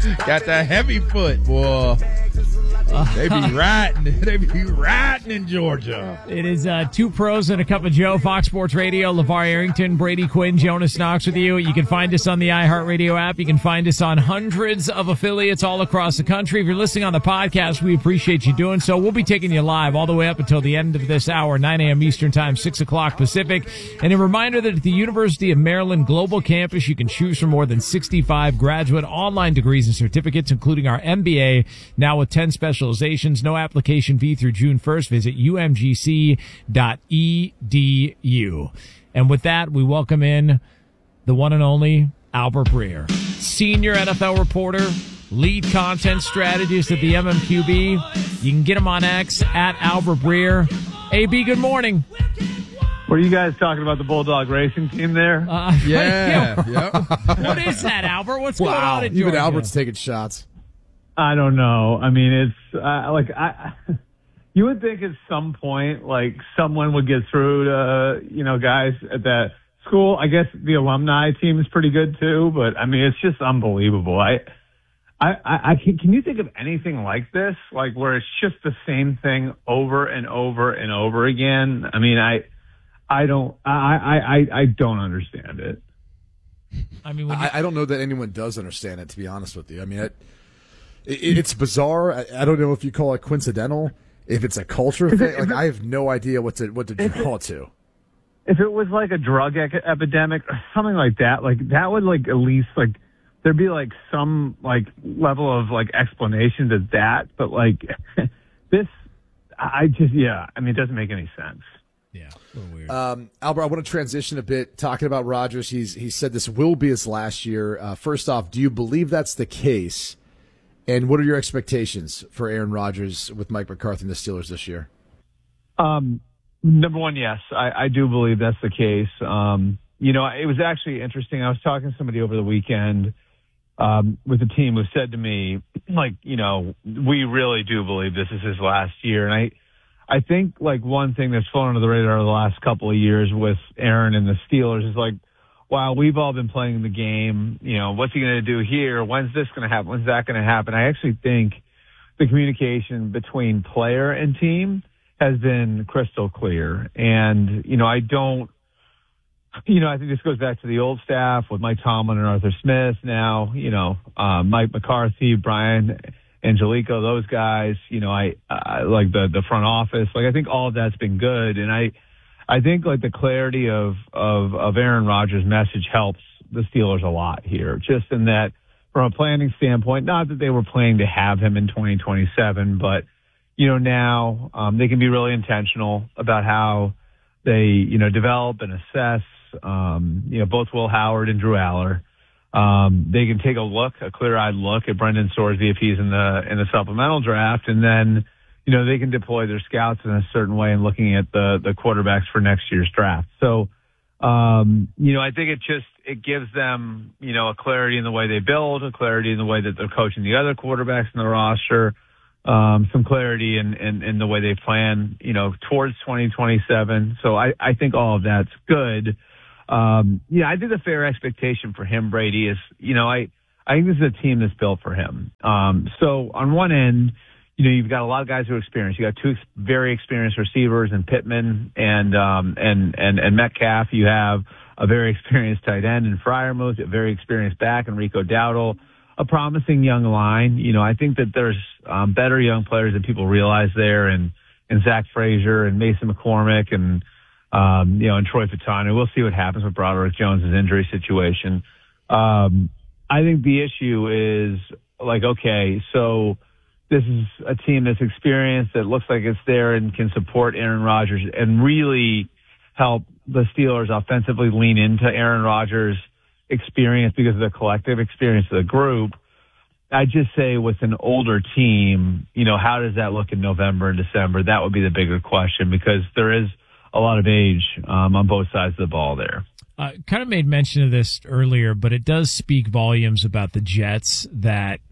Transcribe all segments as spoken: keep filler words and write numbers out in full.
Got that heavy foot, boy. They be riding. They be riding in Georgia. It is uh, two pros and a cup of Joe. Fox Sports Radio. LeVar Arrington, Brady Quinn, Jonas Knox with you. You can find us on the iHeartRadio app. You can find us on hundreds of affiliates all across the country. If you're listening on the podcast, we appreciate you doing so. We'll be taking you live all the way up until the end of this hour, nine a.m. Eastern Time, six o'clock Pacific. And a reminder that at the University of Maryland Global Campus, you can choose from more than sixty-five graduate online degrees and certificates, including our M B A, now with ten specializations. No application fee through June first. Visit u m g c dot e d u. And with that, we welcome in the one and only Albert Breer, senior N F L reporter, lead content strategist at the M M Q B. You can get him on X at Albert Breer. A B, good morning. Were you guys talking about the Bulldog Racing team there? Uh, Yeah. Yep. What is that, Albert? What's going Wow. on at Georgia? Even Albert's taking shots. I don't know. I mean, it's uh, like I. You would think at some point, like someone would get through to you know guys at that school. I guess the alumni team is pretty good too, but I mean, it's just unbelievable. I, I, I, I can. Can you think of anything like this? Like where it's just the same thing over and over and over again? I mean, I, I don't. I, I, I, I don't understand it. I mean, when you- I, I don't know that anyone does understand it, to be honest with you. I mean, it, it, it's bizarre. I, I don't know if you call it coincidental, if it's a culture thing. Like, I have no idea what to what to draw it to. If it was like a drug ec- epidemic or something like that, like that would like at least like there'd be like some like level of like explanation to that. But like this, I just yeah, I mean, it doesn't make any sense. yeah, a little weird. Um, Albert, I want to transition a bit, talking about Rodgers. He's he said this will be his last year. Uh, first off, do you believe that's the case? And what are your expectations for Aaron Rodgers with Mike McCarthy and the Steelers this year? Um, number one, yes, I, I do believe that's the case. Um, you know, it was actually interesting. I was talking to somebody over the weekend um, with the team who said to me, like, you know, we really do believe this is his last year. And I, I think like one thing that's flown under the radar the last couple of years with Aaron and the Steelers is like, wow, we've all been playing the game. You know, what's he going to do here? When's this going to happen? When's that going to happen? I actually think the communication between player and team has been crystal clear. And, you know, I don't, you know, I think this goes back to the old staff with Mike Tomlin and Arthur Smith. Now, you know, uh, Mike McCarthy, Brian Angelico, those guys, you know, I, I like the, the front office. Like, I think all of that's been good. And I, I think like the clarity of, of, of Aaron Rodgers' message helps the Steelers a lot here, just in that from a planning standpoint, not that they were planning to have him in twenty twenty-seven, but, you know, now um, they can be really intentional about how they, you know, develop and assess, um, you know, both Will Howard and Drew Aller. Um, they can take a look, a clear-eyed look at Brendan Sorsby if he's in the, in the supplemental draft, and then, you know, they can deploy their scouts in a certain way in looking at the, the quarterbacks for next year's draft. So, um, you know, I think it just, it gives them, you know, a clarity in the way they build, a clarity in the way that they're coaching the other quarterbacks in the roster, um, some clarity in, in, in the way they plan, you know, towards twenty twenty-seven. So I, I think all of that's good. Um, yeah, I think the fair expectation for him, Brady, is, you know, I, I think this is a team that's built for him. Um, so on one end, you know, you've got a lot of guys who are experienced. You got two ex- very experienced receivers in Pittman and, um, and, and, and Metcalf. You have a very experienced tight end in Freiermuth, a very experienced back in Rico Dowdle, a promising young line. You know, I think that there's, um, better young players than people realize there, and, and Zach Frazier and Mason McCormick and, um, you know, and Troy Fatano. We'll see what happens with Broderick Jones' injury situation. Um, I think the issue is like, okay, so, this is a team that's experienced, that looks like it's there and can support Aaron Rodgers and really help the Steelers offensively lean into Aaron Rodgers' experience because of the collective experience of the group. I just say with an older team, you know, how does that look in November and December? That would be the bigger question, because there is a lot of age um, on both sides of the ball there. Uh, kind of made mention of this earlier, but it does speak volumes about the Jets that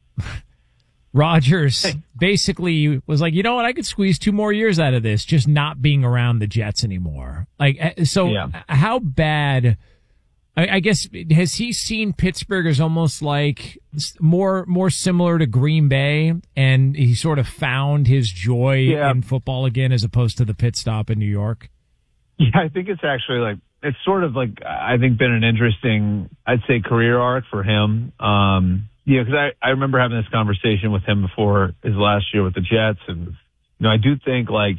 Rodgers basically was like, you know what, I could squeeze two more years out of this, just not being around the Jets anymore. Like, so yeah. How bad I, I guess, has he seen Pittsburgh as almost like more more similar to Green Bay, and he sort of found his joy yeah. in football again as opposed to the pit stop in New York? Yeah, I think it's actually like, it's sort of like, I think been an interesting, I'd say, career arc for him. Um, yeah, because I, I remember having this conversation with him before his last year with the Jets. And, you know, I do think like,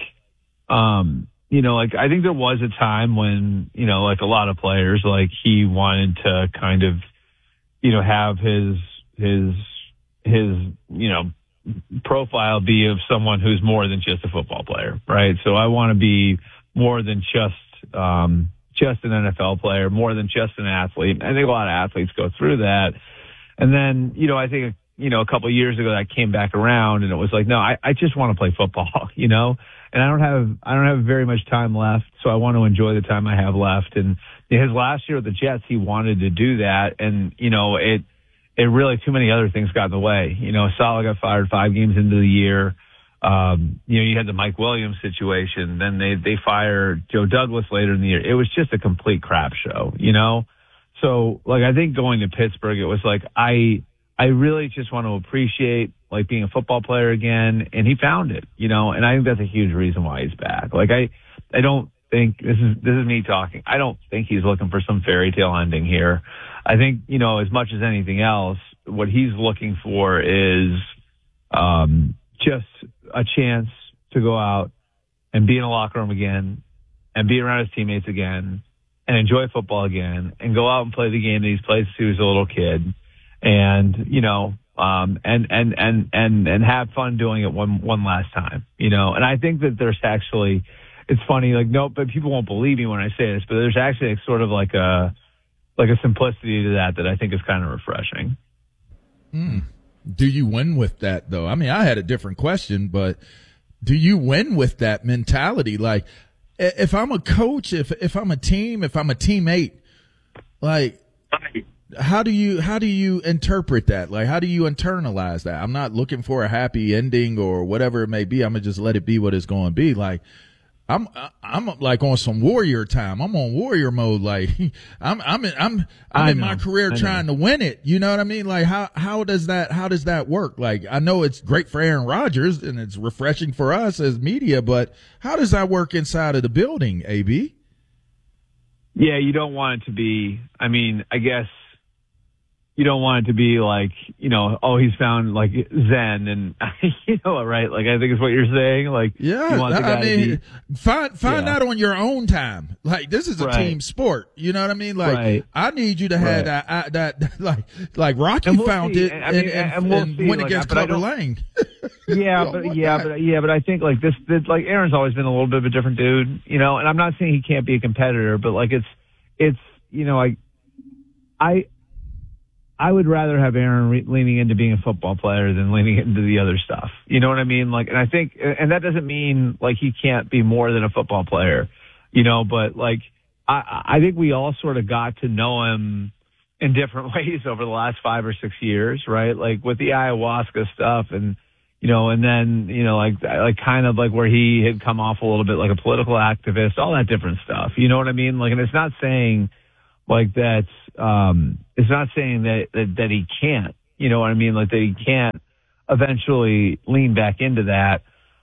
um, you know, like I think there was a time when, you know, like a lot of players, like he wanted to kind of, you know, have his, his, his, you know, profile be of someone who's more than just a football player, right? So I want to be more than just, um, just an N F L player, more than just an athlete. I think a lot of athletes go through that. And then, you know, I think, you know, a couple of years ago that came back around and it was like, no, I, I just want to play football, you know, and I don't have, I don't have very much time left. So I want to enjoy the time I have left. And his last year with the Jets, he wanted to do that. And, you know, it, it really, too many other things got in the way. You know, Saleh got fired five games into the year. Um, you know, you had the Mike Williams situation. Then they, they fired Joe Douglas later in the year. It was just a complete crap show, you know? So, like, I think going to Pittsburgh, it was like, I, I really just want to appreciate, like, being a football player again. And he found it, you know? And I think that's a huge reason why he's back. Like, I, I don't think, this is, this is me talking. I don't think he's looking for some fairy tale ending here. I think, you know, as much as anything else, what he's looking for is, um, just a chance to go out and be in a locker room again and be around his teammates again and enjoy football again and go out and play the game that he's played since he was a little kid and, you know, um, and, and, and, and, and have fun doing it one, one last time, you know, and I think that there's actually, it's funny, like, no, but people won't believe me when I say this, but there's actually like, sort of like a, like a simplicity to that that I think is kind of refreshing. Mm. Do you win with that, though? I mean, I had a different question, but do you win with that mentality? Like, if I'm a coach, if if I'm a team, if I'm a teammate, like, how do you how do you interpret that? Like, how do you internalize that? I'm not looking for a happy ending or whatever it may be. I'm gonna just let it be what it's going to be. Like, I'm I'm like on some warrior time. I'm on warrior mode. Like I'm I'm in, I'm I'm in my career trying to win it. You know what I mean? Like how how does that how does that work? Like I know it's great for Aaron Rodgers and it's refreshing for us as media, but how does that work inside of the building, A B? Yeah, you don't want it to be. I mean, I guess you don't want it to be like, you know, oh, he's found like Zen and, you know, right? Like, I think it's what you're saying. Like, yeah, you want the guy I mean, to be, find, find yeah. out on your own time. Like, this is a right. team sport. You know what I mean? Like, right. I need you to have right. that, that, that, like, like Rocky we'll found see. it I and, mean, and, and, we'll and see. went like, against Clubber Lang. yeah, but, yeah, that. but, yeah, but I think like this, this, like Aaron's always been a little bit of a different dude, you know, and I'm not saying he can't be a competitor, but like it's, it's, you know, I, I, I would rather have Aaron re- leaning into being a football player than leaning into the other stuff. You know what I mean? Like, and I think, and that doesn't mean like he can't be more than a football player, you know, but like, I, I think we all sort of got to know him in different ways over the last five or six years, right? Like with the ayahuasca stuff and, you know, and then, you know, like, like kind of like where he had come off a little bit like a political activist, all that different stuff. You know what I mean? Like, and it's not saying like that's, um, it's not saying that, that, that he can't, you know what I mean? Like that he can't eventually lean back into that.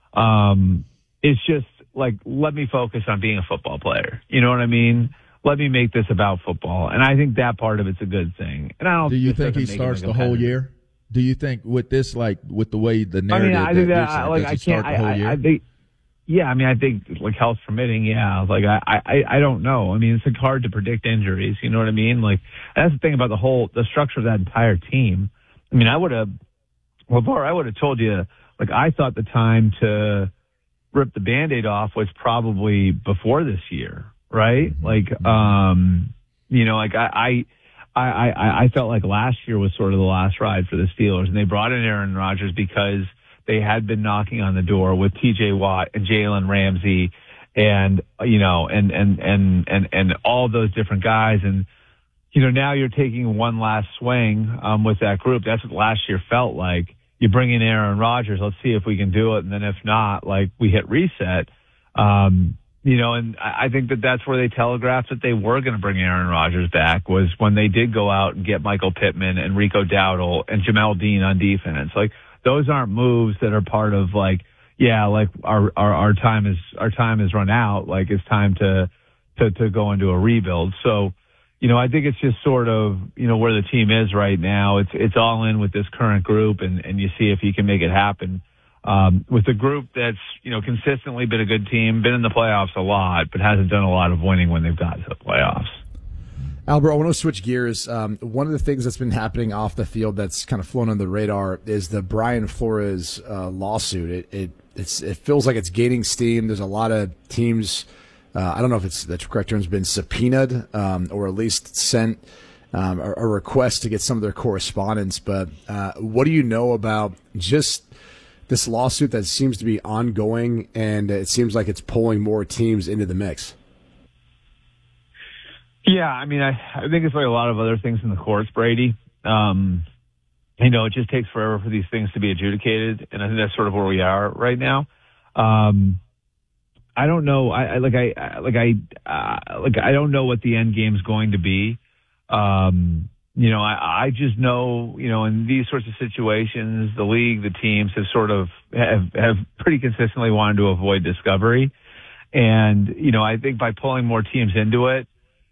Um, it's just like, let me focus on being a football player. You know what I mean? Let me make this about football. And I think that part of it's a good thing. And I don't Do you think he starts the whole year? Do you think with this, like with the way the narrative, I mean, I think that, that I, like, I can't, I, I, I think, yeah, I mean, I think like health permitting, yeah. Like I, I, I don't know. I mean, it's like hard to predict injuries. You know what I mean? Like that's the thing about the whole the structure of that entire team. I mean, I would have, well, Bar, I would have told you. Like I thought the time to rip the Band-Aid off was probably before this year, right? Mm-hmm. Like, um, you know, like I, I, I, I, I felt like last year was sort of the last ride for the Steelers, and they brought in Aaron Rodgers because they had been knocking on the door with T J Watt and Jalen Ramsey and, you know, and, and, and, and, and all those different guys. And, you know, now you're taking one last swing, um, with that group. That's what last year felt like. You bring in Aaron Rodgers. Let's see if we can do it. And then if not, like we hit reset. Um, you know, and I think that that's where they telegraphed that they were going to bring Aaron Rodgers back, was when they did go out and get Michael Pittman and Rico Dowdle and Jamel Dean on defense. Like, those aren't moves that are part of like, yeah, like our, our, our time is, our time is run out. Like, it's time to, to, to go into a rebuild. So, you know, I think it's just sort of, you know, where the team is right now. It's, it's all in with this current group, and, and you see if you can make it happen. Um, with a group that's, you know, consistently been a good team, been in the playoffs a lot, but hasn't done a lot of winning when they've got to the playoffs. Albert, I want to switch gears. Um, one of the things that's been happening off the field that's kind of flown on the radar is the Brian Flores uh, lawsuit. It, it it's it feels like it's gaining steam. There's a lot of teams. Uh, I don't know if it's the correct term has been subpoenaed um, or at least sent um, a, a request to get some of their correspondence. But uh, what do you know about just this lawsuit that seems to be ongoing, and it seems like it's pulling more teams into the mix? Yeah, I mean, I, I think it's like a lot of other things in the courts, Brady. Um, you know, it just takes forever for these things to be adjudicated, and I think that's sort of where we are right now. Um, I don't know. I, I like I like I uh, like I don't know what the end game is going to be. Um, You know, I, I just know, you know, in these sorts of situations, the league, the teams have sort of have, have pretty consistently wanted to avoid discovery. And, you know, I think by pulling more teams into it,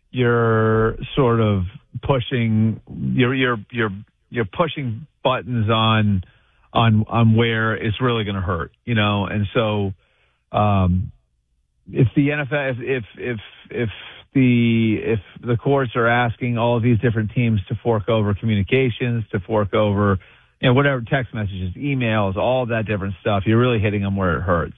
you're sort of pushing, you're, you're, you're, you're pushing buttons on, on, on where it's really going to hurt, you know? And so, um, if the N F L, if, if, if, if, The if the courts are asking all of these different teams to fork over communications, to fork over, you know, whatever, text messages, emails, all of that different stuff, you're really hitting them where it hurts.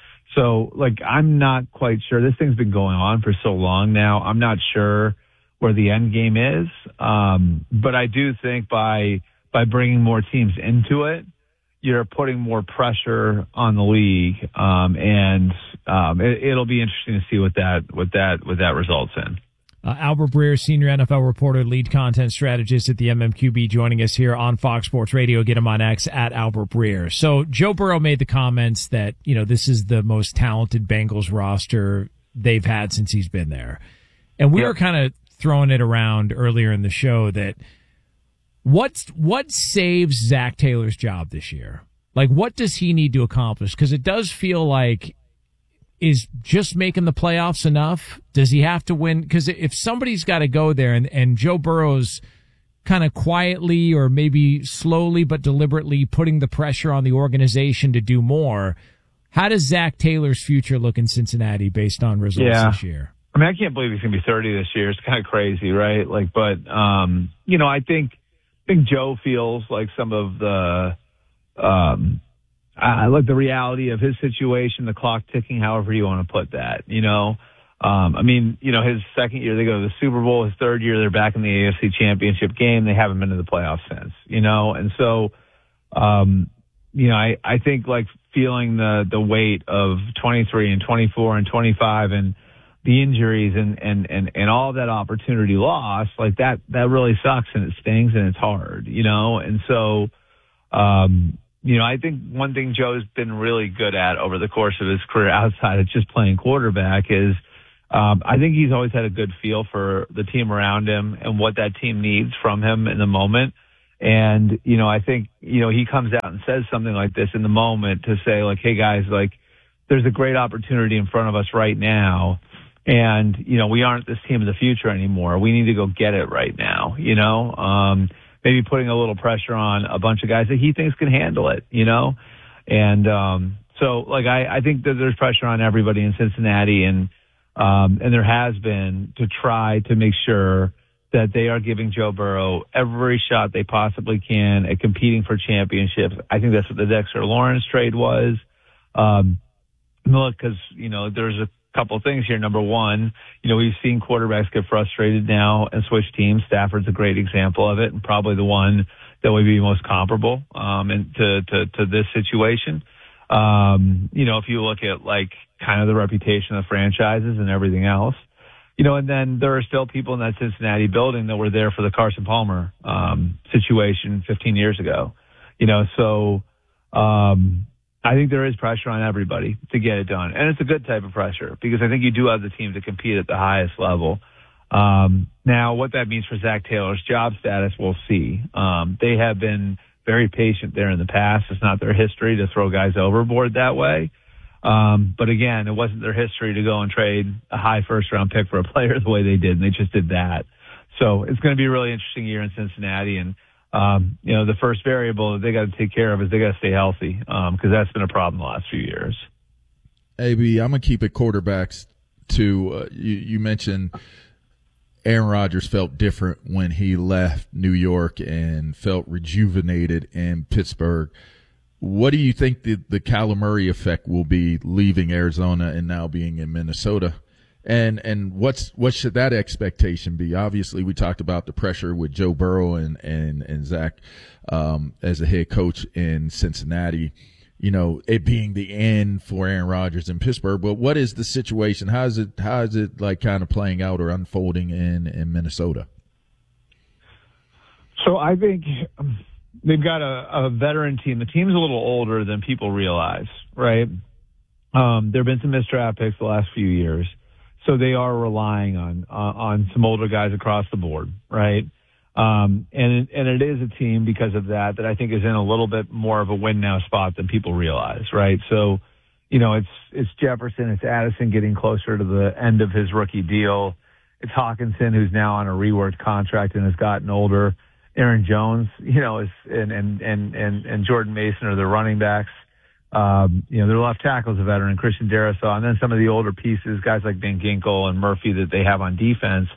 So, like, I'm not quite sure. This thing's been going on for so long now. I'm not sure where the end game is. Um, but I do think by by bringing more teams into it, you're putting more pressure on the league, um, and um, it, it'll be interesting to see what that what that what that results in. Uh, Albert Breer, senior N F L reporter, lead content strategist at the M M Q B, joining us here on Fox Sports Radio. Get him on X at Albert Breer. So Joe Burrow made the comments that, you know, this is the most talented Bengals roster they've had since he's been there, and we yep. were kind of throwing it around earlier in the show that. What's, what saves Zach Taylor's job this year? Like, what does he need to accomplish? Because it does feel like, is just making the playoffs enough? Does he have to win? Because if somebody's got to go there, and, and Joe Burrow's kind of quietly or maybe slowly but deliberately putting the pressure on the organization to do more, how does Zach Taylor's future look in Cincinnati based on results yeah. this year? I mean, I can't believe he's going to be thirty this year. It's kind of crazy, right? Like, but, um, you know, I think, I think Joe feels like some of the, um, I like the reality of his situation, the clock ticking, however you want to put that, you know. Um, I mean, you know, his second year, they go to the Super Bowl. His third year, they're back in the A F C Championship game. They haven't been to the playoffs since, you know. And so, um, you know, I, I think like feeling the, the weight of twenty-three and twenty-four and twenty-five and the injuries and, and, and, and all that opportunity lost, like that, that really sucks and it stings and it's hard, you know? And so, um, you know, I think one thing Joe's been really good at over the course of his career outside of just playing quarterback is, um, I think he's always had a good feel for the team around him and what that team needs from him in the moment. And, you know, I think, you know, he comes out and says something like this in the moment to say like, hey guys, like there's a great opportunity in front of us right now. And, you know, we aren't this team of the future anymore. We need to go get it right now, you know, um, maybe putting a little pressure on a bunch of guys that he thinks can handle it, you know? And, um, so like, I, I think that there's pressure on everybody in Cincinnati and, um, and there has been to try to make sure that they are giving Joe Burrow every shot they possibly can at competing for championships. I think that's what the Dexter Lawrence trade was. Um, look, cause, you know, there's a couple of things here. Number one, you know, we've seen quarterbacks get frustrated now and switch teams. Stafford's a great example of it and probably the one that would be most comparable, um, and to, to, to this situation. Um, you know, if you look at like kind of the reputation of franchises and everything else, you know, and then there are still people in that Cincinnati building that were there for the Carson Palmer, um, situation fifteen years ago, you know, so, um, I think there is pressure on everybody to get it done. And it's a good type of pressure because I think you do have the team to compete at the highest level. Um, now, what that means for Zach Taylor's job status, we'll see. Um, they have been very patient there in the past. It's not their history to throw guys overboard that way. Um, but again, it wasn't their history to go and trade a high first round pick for a player the way they did, and they just did that. So it's going to be a really interesting year in Cincinnati. And, um, you know, the first variable that they got to take care of is they got to stay healthy, um, cause that's been a problem the last few years. A B, I'm going to keep it quarterbacks too. Uh, you, you mentioned Aaron Rodgers felt different when he left New York and felt rejuvenated in Pittsburgh. What do you think the, the Kyler Murray effect will be leaving Arizona and now being in Minnesota? And and what's what should that expectation be? Obviously, we talked about the pressure with Joe Burrow and and and Zach um, as a head coach in Cincinnati. You know, it being the end for Aaron Rodgers in Pittsburgh. But what is the situation? How is it how is it like kind of playing out or unfolding in in Minnesota? So I think they've got a, a veteran team. The team's a little older than people realize, right? Um, there have been some missed draft picks the last few years. So they are relying on uh, on some older guys across the board, right? Um, and and it is a team because of that that I think is in a little bit more of a win now spot than people realize, right? So, you know, it's it's Jefferson, it's Addison getting closer to the end of his rookie deal. It's Hawkinson, who's now on a reworked contract and has gotten older. Aaron Jones, you know, is and and and and, and Jordan Mason are the running backs. Um, you know, their left tackle's a veteran, Christian Darrisaw, and then some of the older pieces, guys like Van Ginkel and Murphy that they have on defense.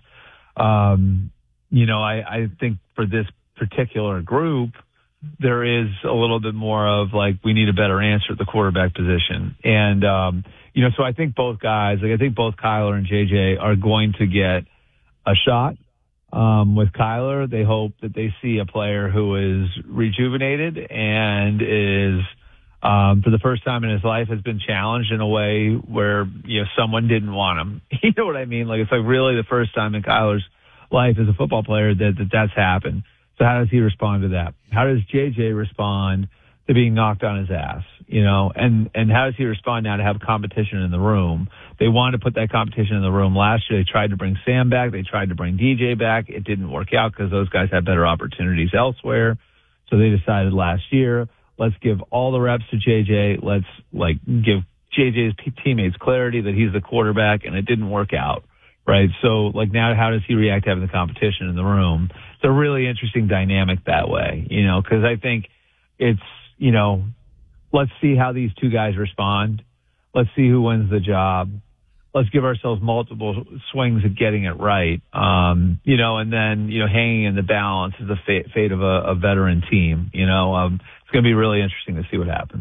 Um, you know, I, I think for this particular group, there is a little bit more of like, we need a better answer at the quarterback position. And, um, you know, so I think both guys, like I think both Kyler and J J are going to get a shot. Um, with Kyler, they hope that they see a player who is rejuvenated and is, Um, for the first time in his life has been challenged in a way where, you know, someone didn't want him. You know what I mean? Like, it's like really the first time in Kyler's life as a football player that, that that's happened. So how does he respond to that? How does J J respond to being knocked on his ass? You know, and, and how does he respond now to have competition in the room? They wanted to put that competition in the room last year. They tried to bring Sam back. They tried to bring D J back. It didn't work out because those guys had better opportunities elsewhere. So they decided last year, let's give all the reps to J J. Let's like give J J's teammates clarity that he's the quarterback, and it didn't work out, right? So like now, how does he react to having the competition in the room? It's a really interesting dynamic that way, you know, because I think it's, you know, let's see how these two guys respond. Let's see who wins the job. Let's give ourselves multiple swings at getting it right, um, you know, and then, you know, hanging in the balance is the fate, fate of a, a veteran team, you know. Um, it's going to be really interesting to see what happens.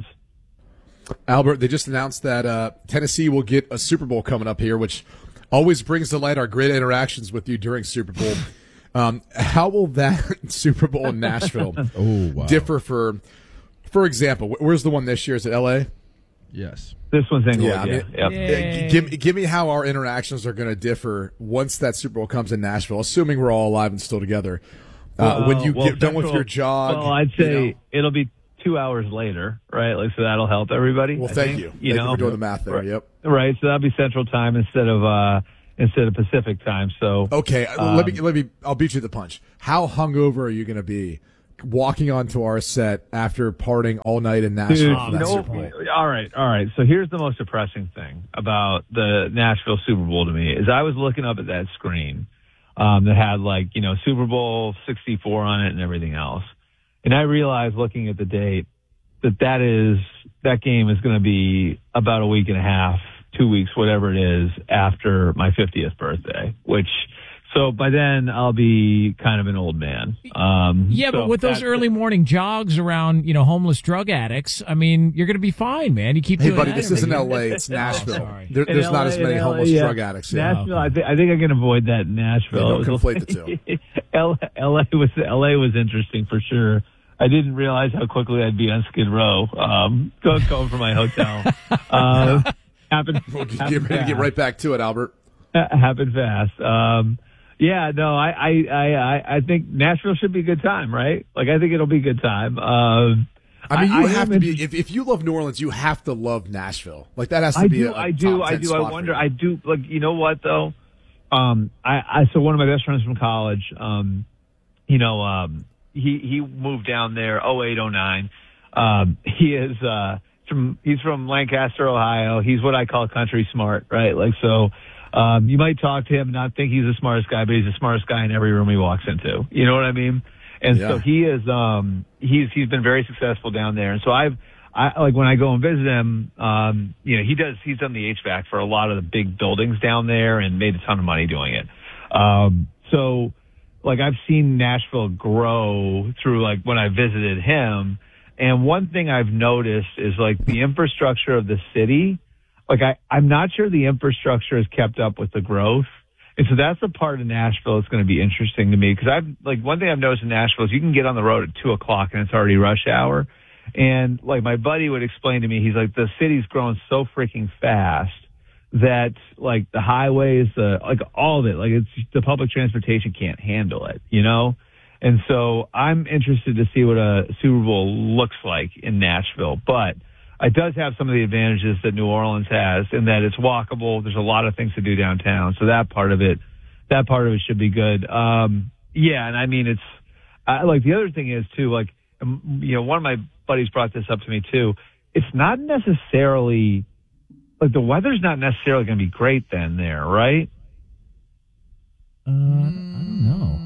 Albert, they just announced that uh, Tennessee will get a Super Bowl coming up here, which always brings to light our great interactions with you during Super Bowl. Um, how will that Super Bowl in Nashville oh, wow. differ for, for example, where's the one this year? Is it L A? Yes. This one's Inglewood, yeah. I mean, yeah. Yep. Give, give me how our interactions are going to differ once that Super Bowl comes in Nashville, assuming we're all alive and still together. Uh, well, when you well, get done with Central, your jog. Well, I'd say you know, it'll be two hours later, right? Like, so that'll help everybody. Well, I thank think. you. You thank know, you for doing the math there. Right. Yep. Right. So that'll be Central Time instead of uh, instead of Pacific Time. So okay, um, let me let me. I'll beat you to the punch. How hungover are you going to be walking onto our set after partying all night in Nashville? Dude, for you that know, Super Bowl? all right, all right. So here's the most depressing thing about the Nashville Super Bowl to me is I was looking up at that screen um, that had like, you know, Super Bowl sixty-four on it and everything else. And I realized looking at the date that that is, that game is going to be about a week and a half, two weeks, whatever it is, after my fiftieth birthday, which, so by then I'll be kind of an old man. Um, yeah, so but with those that, early morning jogs around, you know, homeless drug addicts, I mean, you're going to be fine, man. You keep Hey, doing buddy, that this every isn't year. L A. It's Nashville. Oh, there, there's In not L A, as many in L A, homeless yeah. drug addicts. Yeah. Nashville, I, th- I think I can avoid that in Nashville. Yeah, don't It was conflate the two. L- L A was L A was interesting for sure. I didn't realize how quickly I'd be on Skid Row, um, going, going from my hotel. Uh, happened, We'll get, happened ready to get right back to it, Albert. happened fast. Um, yeah, no, I, I, I, I think Nashville should be a good time, right? Like, I think it'll be a good time. Um, I mean, you I, have I to be. If, if you love New Orleans, you have to love Nashville. Like that has to I be. do. A, a I do. top I ten do. spot I for wonder. you. I do. Like, you know what though? Um, I, I so one of my best friends from college. Um, you know, um, he he moved down there oh eight, oh nine. Um, he is uh from he's from Lancaster, Ohio. He's what I call country smart, right? Like so. Um, you might talk to him and not think he's the smartest guy, but he's the smartest guy in every room he walks into. You know what I mean? And Yeah. so he is, um, he's, he's been very successful down there. And so I've, I, like when I go and visit him, um, you know, he does, he's done the H V A C for a lot of the big buildings down there and made a ton of money doing it. Um, so like I've seen Nashville grow through like when I visited him. And one thing I've noticed is like the infrastructure of the city. Like I, I'm not sure the infrastructure has kept up with the growth. And so that's the part of Nashville that's going to be interesting to me because I've like one thing I've noticed in Nashville is you can get on the road at two o'clock and it's already rush hour. And like my buddy would explain to me, he's like, the city's growing so freaking fast that like the highways, the, like all of it, like it's the public transportation can't handle it, you know? And so I'm interested to see what a Super Bowl looks like in Nashville, but it does have some of the advantages that New Orleans has in that it's walkable. There's a lot of things to do downtown. So that part of it, that part of it should be good. Um, yeah. And I mean, it's I, like the other thing is too, like, um, you know, one of my buddies brought this up to me too. It's not necessarily like the weather's not necessarily going to be great then there, right? Uh, I don't know.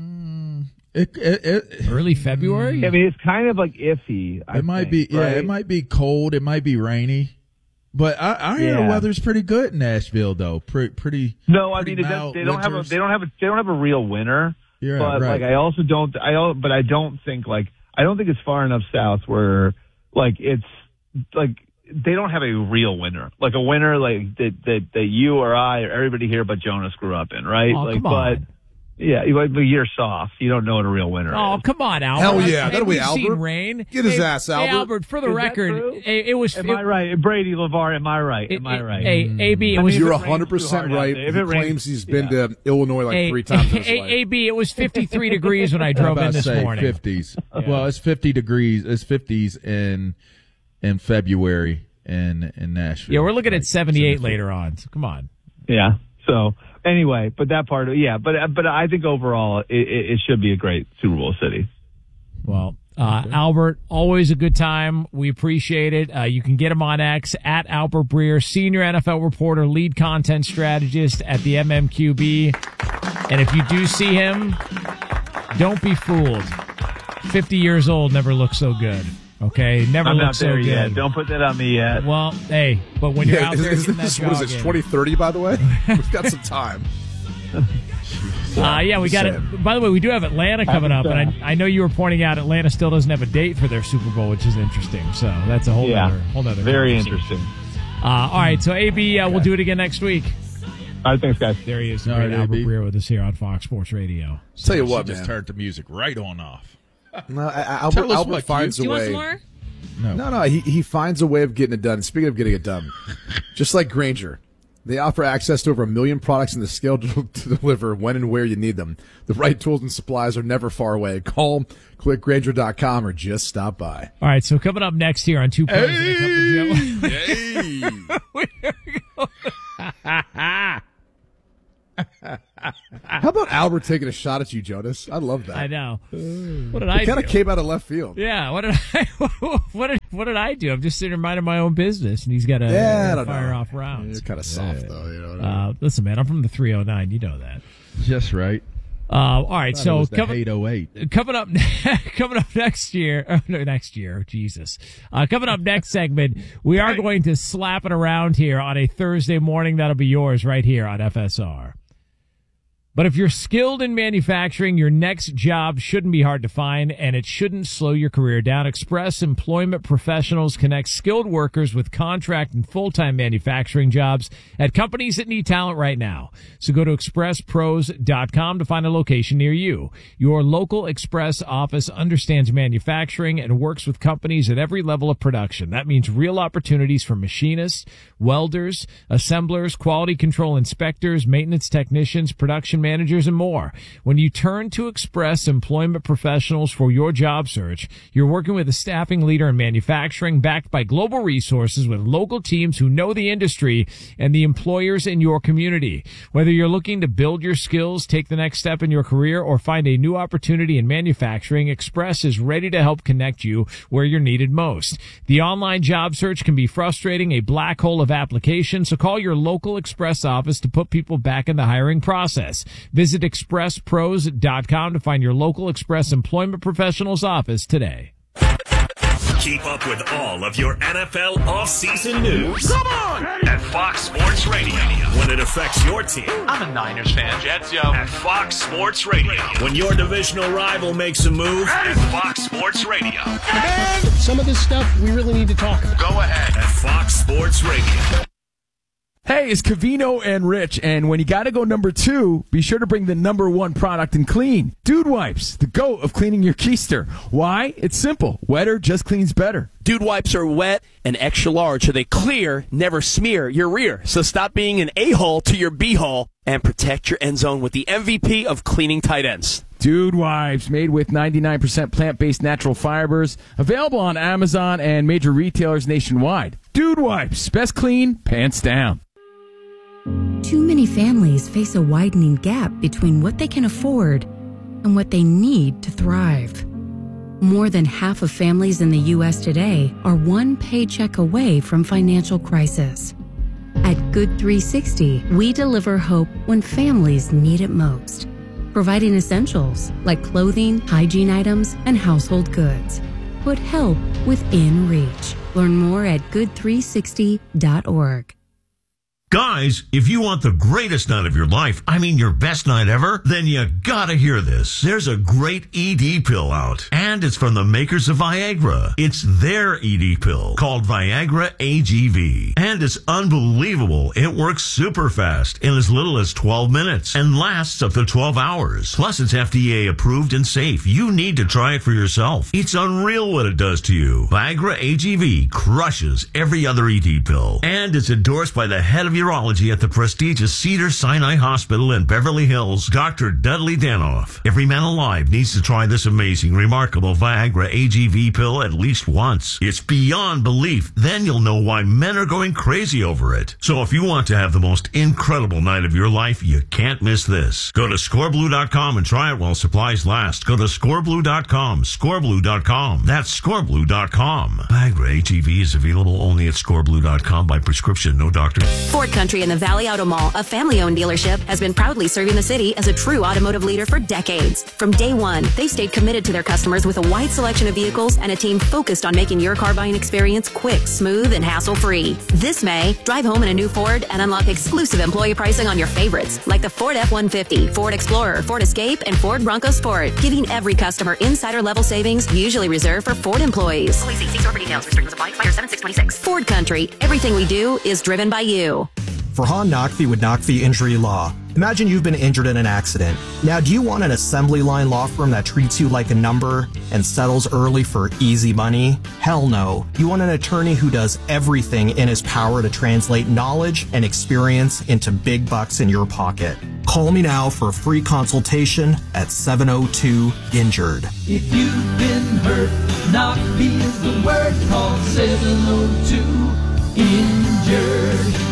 It, it, it, Early February? I mean, it's kind of like iffy. I it might think, be, yeah, right? it might be cold. It might be rainy. But I, I hear Yeah. the weather's pretty good in Nashville, though. Pretty, pretty. No, I pretty mean, it does, mild they don't have a winters. they don't have a they don't have a real winter. Yeah, but right. like I also don't I al- but I don't think like I don't think it's far enough south where like it's like they don't have a real winter. Like a winter like that that, that you or I or everybody here but Jonas grew up in, right? Oh, like come but on. yeah, you- but you're soft. You don't know what a real winter Oh, is. come on, Albert. Hell yeah, Hey, that'll be we've Albert. seen rain. Get his Hey, ass, Hey, Albert. Albert, for the Is that record, true? it, it was. Am it, I right? Brady LeVar, am I right? Am I it- right? Hey, A B, it I was. mean, You're if it one hundred rains too percent hard out right. there- He if it rains- claims he's been yeah. to Illinois like Hey, three times in his A- life. A B, it was fifty-three degrees when I I'm drove about in to this say morning. fifties. Well, it's fifty degrees. It's fifties in in February in in Nashville. Yeah, we're looking at Like, seventy-eight seventy-four. later on. So come on. Yeah. So anyway, but that part of yeah, but but I think overall it, it, it should be a great Super Bowl city. Well, uh, Albert, always a good time. We appreciate it. Uh, you can get him on X at Albert Breer, senior N F L reporter, lead content strategist at the M M Q B. And if you do see him, don't be fooled. fifty years old never looks so good. Okay, never I'm not looks so there good. yet. Don't put that on me yet. Well, hey, but when you're Yeah, out is, there, is getting this, that what is jog this, in. twenty thirty, by the way? We've got some time. Uh, yeah, we got it. By the way, we do have Atlanta coming up, and I, I know you were pointing out Atlanta still doesn't have a date for their Super Bowl, which is interesting. So that's a whole Yeah. other, whole other. Very conversation. interesting. Uh, all right, so A B, uh, we'll do it again next week. All right, thanks, guys. There he is, All great right, Albert A B. Breer with us here on Fox Sports Radio. Tell you She what, just man. turned the music right on off. No, I- I- Albert, Tell us Albert what, finds Q. a Do you want way. some more? No. No, no, he he finds a way of getting it done. Speaking of getting it done, just like Grainger, they offer access to over a million products and the scale to, to deliver when and where you need them. The right tools and supplies are never far away. Call, click Grainger dot com, or just stop by. All right, so coming up next here on Two Pros and a Cup of Joe. Hey. How about Albert taking a shot at you, Jonas? I love that. I know. What did I Kind do? of came out of left field. Yeah, what did I what did what did I do? I'm just sitting there minding my own business, and he's got to Yeah, I don't fire know. off rounds. You're kind of soft, though. You know what I mean? Uh, listen, man, I'm from the three oh nine. You know that. Just right. Uh, all right, Thought it so was the coming eight oh eight. coming up coming up next year, oh, no, next year, Jesus. Uh, coming up next segment, we are going to slap it around here on a Thursday morning. That'll be yours right here on F S R. But if you're skilled in manufacturing, your next job shouldn't be hard to find, and it shouldn't slow your career down. Express Employment Professionals connects skilled workers with contract and full-time manufacturing jobs at companies that need talent right now. So go to express pros dot com to find a location near you. Your local Express office understands manufacturing and works with companies at every level of production. That means real opportunities for machinists, welders, assemblers, quality control inspectors, maintenance technicians, production managers, and more. When you turn to Express Employment Professionals for your job search, you're working with a staffing leader in manufacturing backed by global resources with local teams who know the industry and the employers in your community. Whether you're looking to build your skills, take the next step in your career, or find a new opportunity in manufacturing, Express is ready to help connect you where you're needed most. The online job search can be frustrating, a black hole of applications, so call your local Express office to put people back in the hiring process. Visit express pros dot com to find your local Express Employment Professionals office today. Keep up with all of your N F L offseason news. Come on! At Fox Sports Radio. When it affects your team. I'm a Niners fan, Jets, yo. At Fox Sports Radio. When your divisional rival makes a move. At Fox Sports Radio. And some of this stuff we really need to talk about. Go ahead. At Fox Sports Radio. Hey, it's Covino and Rich, and when you gotta go number two, be sure to bring the number one product in clean. Dude Wipes, the GOAT of cleaning your keister. Why? It's simple. Wetter just cleans better. Dude Wipes are wet and extra large, so they clear, never smear your rear. So stop being an a-hole to your b-hole and protect your end zone with the M V P of cleaning tight ends. Dude Wipes, made with ninety-nine percent plant-based natural fibers, available on Amazon and major retailers nationwide. Dude Wipes, best clean, pants down. Too many families face a widening gap between what they can afford and what they need to thrive. More than half of families in the U S today are one paycheck away from financial crisis. At Good three sixty, we deliver hope when families need it most, providing essentials like clothing, hygiene items, and household goods. Put help within reach. Learn more at good three sixty dot org. Guys, if you want the greatest night of your life, I mean your best night ever, then you gotta hear this. There's a great E D pill out, and it's from the makers of Viagra. It's their E D pill called Viagra A G V, and it's unbelievable. It works super fast in as little as twelve minutes and lasts up to twelve hours. Plus, it's F D A approved and safe. You need to try it for yourself. It's unreal what it does to you. Viagra A G V crushes every other E D pill, and it's endorsed by the head of your urology at the prestigious Cedars-Sinai Hospital in Beverly Hills, Doctor Dudley Danoff. Every man alive needs to try this amazing, remarkable Viagra A G V pill at least once. It's beyond belief. Then you'll know why men are going crazy over it. So if you want to have the most incredible night of your life, you can't miss this. Go to score blue dot com and try it while supplies last. Go to score blue dot com, score blue dot com. That's score blue dot com. Viagra A G V is available only at score blue dot com by prescription, no doctor. Ford Country in the Valley Auto Mall, a family-owned dealership, has been proudly serving the city as a true automotive leader for decades. From day one, they've stayed committed to their customers with a wide selection of vehicles and a team focused on making your car buying experience quick, smooth, and hassle-free. This May, drive home in a new Ford and unlock exclusive employee pricing on your favorites, like the Ford F one fifty, Ford Explorer, Ford Escape, and Ford Bronco Sport, giving every customer insider-level savings usually reserved for Ford employees. Only see store for details. Restrictions apply. Expire seven six twenty-six. Ford Country. Everything we do is driven by you. Farhan Naqvi with Naqvi Injury Law. Imagine you've been injured in an accident. Now, do you want an assembly line law firm that treats you like a number and settles early for easy money? Hell no. You want an attorney who does everything in his power to translate knowledge and experience into big bucks in your pocket. Call me now for a free consultation at seven oh two injured. If you've been hurt, Naqvi is the word. Call seven oh two injured.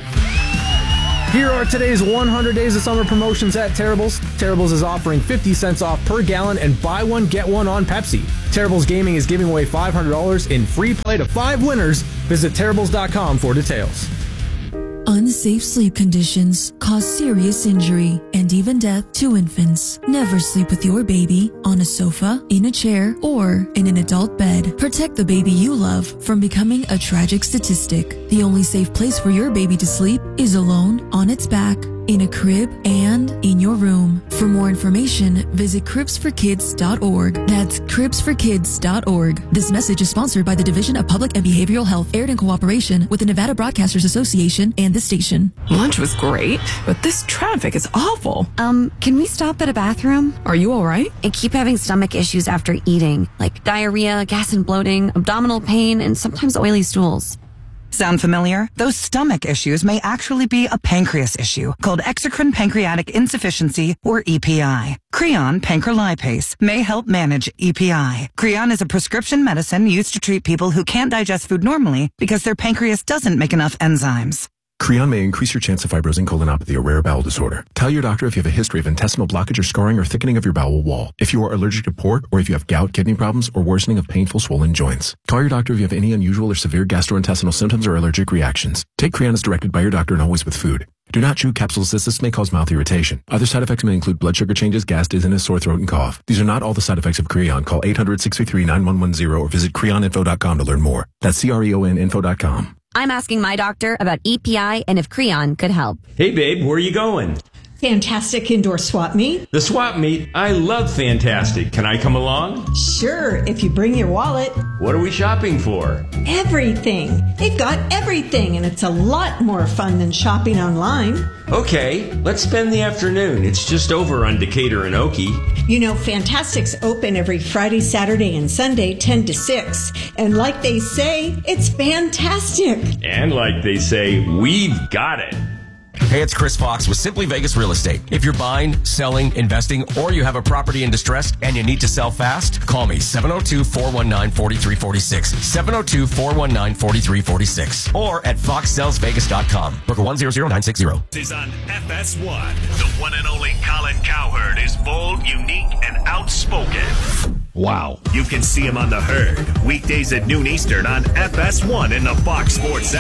Here are today's one hundred days of summer promotions at Terrible's. Terrible's is offering fifty cents off per gallon and buy one, get one on Pepsi. Terrible's Gaming is giving away five hundred dollars in free play to five winners. Visit terribles dot com for details. Unsafe sleep conditions cause serious injury and even death to infants. Never sleep with your baby on a sofa, in a chair, or in an adult bed. Protect the baby you love from becoming a tragic statistic. The only safe place for your baby to sleep is alone, on its back, in a crib, and in your room. For more information, visit cribs for kids dot org. That's cribs for kids dot org. This message is sponsored by the Division of Public and Behavioral Health, aired in cooperation with the Nevada Broadcasters Association and this station. Lunch was great, but this traffic is awful. Um, can we stop at a bathroom? Are you all right? I keep having stomach issues after eating, like diarrhea, gas and bloating, abdominal pain, and sometimes oily stools. Sound familiar? Those stomach issues may actually be a pancreas issue called exocrine pancreatic insufficiency, or E P I. Creon pancrelipase may help manage E P I. Creon is a prescription medicine used to treat people who can't digest food normally because their pancreas doesn't make enough enzymes. Creon may increase your chance of fibrosing colonopathy, a rare bowel disorder. Tell your doctor if you have a history of intestinal blockage or scarring or thickening of your bowel wall, if you are allergic to pork, or if you have gout, kidney problems, or worsening of painful swollen joints. Call your doctor if you have any unusual or severe gastrointestinal symptoms or allergic reactions. Take Creon as directed by your doctor and always with food. Do not chew capsules as this may cause mouth irritation. Other side effects may include blood sugar changes, gas, dizziness, sore throat, and cough. These are not all the side effects of Creon. Call eight hundred, six three three, nine one one zero or visit creon info dot com to learn more. That's C R E O N info dot com. I'm asking my doctor about E P I and if Creon could help. Hey, babe, where are you going? Fantastic indoor swap meet. The swap meet? I love Fantastic. Can I come along? Sure, if you bring your wallet. What are we shopping for? Everything. They've got everything, and it's a lot more fun than shopping online. Okay, let's spend the afternoon. It's just over on Decatur and Okie. You know, Fantastic's open every Friday, Saturday, and Sunday, ten to six. And like they say, it's fantastic. And like they say, we've got it. Hey, it's Chris Fox with Simply Vegas Real Estate. If you're buying, selling, investing, or you have a property in distress and you need to sell fast, call me seven oh two, four one nine, four three four six, seven oh two, four one nine, four three four six, or at fox sells vegas dot com. Broker one zero zero nine six zero. Is on F S one. The one and only Colin Cowherd is bold, unique, and outspoken. Wow. You can see him on The Herd, weekdays at noon Eastern on F S one in the Fox Sports app.